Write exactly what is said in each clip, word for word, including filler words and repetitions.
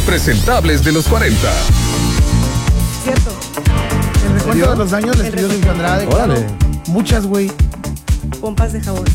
impresentables de los cuarenta. Cierto. El recuento de los años le escribió Silvio Andrade. Órale. Claro. Muchas, güey. Pompas de jabón.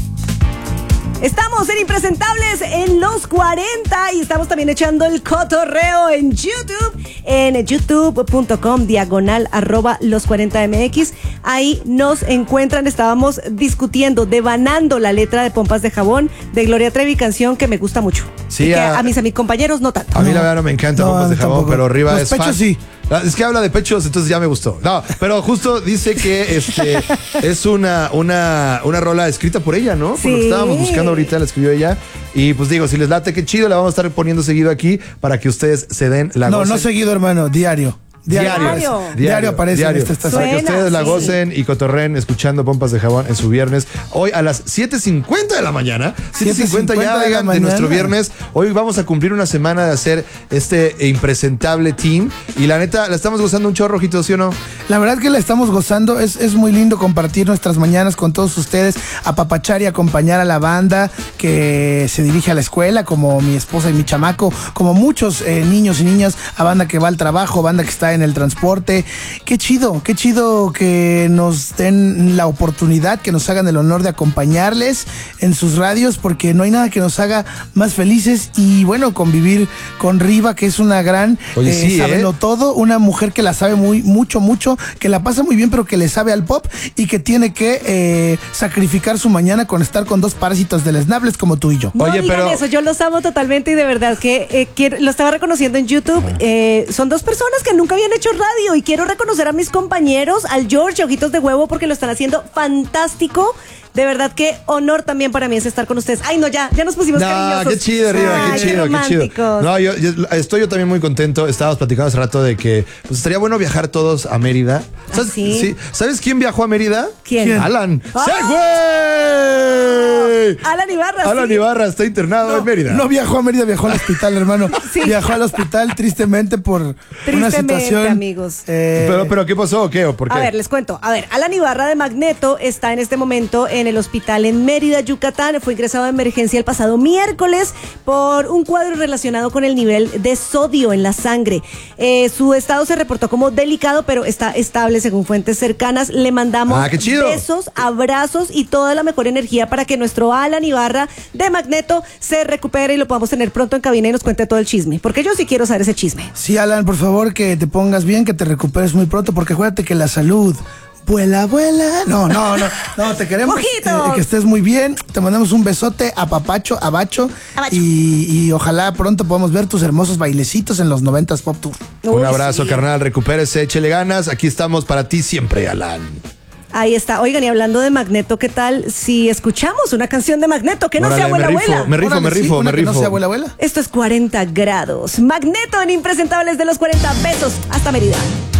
Estamos en Impresentables en los cuarenta y estamos también echando el cotorreo en YouTube, en youtube.com diagonal arroba los 40mx. Ahí nos encuentran. Estábamos discutiendo, devanando la letra de Pompas de Jabón de Gloria Trevi, canción que me gusta mucho. Sí, y que a, a mis, a mis compañeros no tanto. A mí No. la verdad no me encanta No, Pompas de Jabón, tampoco. pero arriba Los es pechos fan. sí. Es que habla de pechos, entonces ya me gustó. No, pero justo dice que este es una, una, una rola escrita por ella, ¿no? Por lo que Sí. estábamos buscando ahorita, la escribió ella. Y pues digo, si les late, qué chido, la vamos a estar poniendo seguido aquí para que ustedes se den la No, gocen. no seguido, hermano. Diario. Diario. Diario. aparece. Diario. Diario aparece diario. en esta estación. Para que Suena, ustedes la sí. gocen y cotorren escuchando Pompas de Jabón en su viernes. Hoy a las siete cincuenta de la mañana. siete cincuenta ya, siete cincuenta de la oigan, de nuestro mañana. viernes. Hoy vamos a cumplir una semana de hacer este impresentable team. Y la neta, la estamos gozando un chorro, Ojito, ¿sí o no? La verdad que la estamos gozando. Es, es muy lindo compartir nuestras mañanas con todos ustedes, apapachar y acompañar a la banda que se dirige a la escuela, como mi esposa y mi chamaco, como muchos eh, niños y niñas, a banda que va al trabajo, banda que está en el transporte. Qué chido, qué chido que nos den la oportunidad, que nos hagan el honor de acompañarles en sus radios, porque no hay nada que nos haga más felices. Y bueno, convivir con Riva, que es una gran Oye, eh, sí, sabelo ¿eh? todo, una mujer que la sabe muy, mucho, mucho, que la pasa muy bien, pero que le sabe al pop y que tiene que eh, sacrificar su mañana con estar con dos parásitos del Snables como tú y yo. No Oye, digan pero- eso, yo los amo totalmente y de verdad que eh, quiero- lo estaba reconociendo en YouTube. Eh, son dos personas que nunca habían hecho radio y quiero reconocer a mis compañeros, al George, Ojitos de Huevo, porque lo están haciendo fantástico. De verdad que honor también para mí es estar con ustedes. Ay, no, ya, ya nos pusimos No, cariñosos. qué chido, Riva, Ay, qué chido, qué chido. románticos. No, yo, yo estoy yo también muy contento. Estábamos platicando hace rato de que pues estaría bueno viajar todos a Mérida. ¿Sabes, ¿Ah, sí? ¿Sabes quién viajó a Mérida? ¿Quién? ¿Quién? Alan. ¡Ah! ¡Sí, güey! Alan Ibarra. Alan sí. Ibarra está internado en Mérida. No viajó a Mérida, viajó al hospital, hermano. Sí. Viajó al hospital tristemente por una Tristemente, situación. amigos. eh, Pero, pero, ¿qué pasó o qué? ¿O por qué? A ver, les cuento. A ver, Alan Ibarra de Magneto está en este momento en el hospital en Mérida, Yucatán. Fue ingresado de emergencia el pasado miércoles por un cuadro relacionado con el nivel de sodio en la sangre. Eh, su estado se reportó como delicado, pero está estable según fuentes cercanas. Le mandamos Ah, qué chido. besos, abrazos y toda la mejor energía para que nuestro Alan Ibarra de Magneto se recupere y lo podamos tener pronto en cabina y nos cuente todo el chisme. Porque yo sí quiero saber ese chisme. Sí, Alan, por favor, que te pongas bien, que te recuperes muy pronto, porque acuérdate que la salud vuela, vuela. No, no, no, no, te queremos ¡Ojitos! eh, que estés muy bien. Te mandamos un besote a Papacho, a Bacho, Abacho. y, y ojalá pronto podamos ver tus hermosos bailecitos en los noventas Pop Tour. Un Uy, abrazo, sí. carnal. Recupérese, échele ganas. Aquí estamos para ti siempre, Alan. Ahí está. Oigan, y hablando de Magneto, ¿qué tal si escuchamos una canción de Magneto que no Órale, sea abuela, me rifo, abuela? me rifo, Órale, me sí, rifo, una me que no rifo. sea abuela, abuela. Esto es cuarenta grados. Magneto en Impresentables de los cuarenta. Besos. Hasta Mérida.